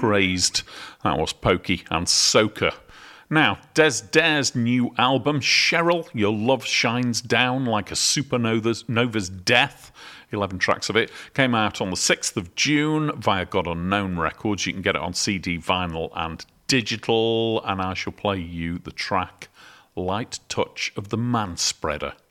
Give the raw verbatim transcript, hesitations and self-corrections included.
crazed. That was Pokey and Soaker. Now, Des Dare's new album, Cheryl, Your Love Shines Down Like a Supernova's Nova's Death, eleven tracks of it, came out on the sixth of June via God Unknown Records. You can get it on C D, vinyl and digital, and I shall play you the track Light Touch of the Manspreader.